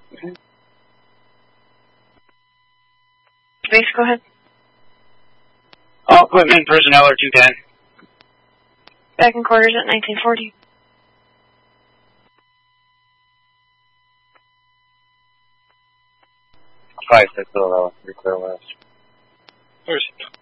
Base, go ahead. All equipment personnel are 210. Back in quarters at 1940. Five, 6, 0, 3 clear west. Where's